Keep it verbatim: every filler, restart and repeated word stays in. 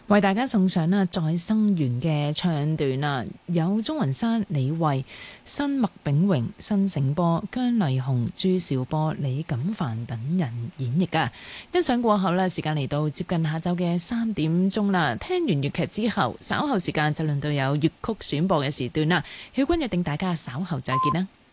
為大家送上啦再生緣嘅唱段啦，有鍾雲山、李慧、新麥炳榮、新醒波、姜麗紅、朱兆波、李錦凡等人演繹噶。欣賞過後啦，時間嚟到接近下晝嘅三點鐘啦。聽完粵劇之後，稍後時間就輪到有粵曲選播嘅時段啦。曉君約定大家稍後再見啦。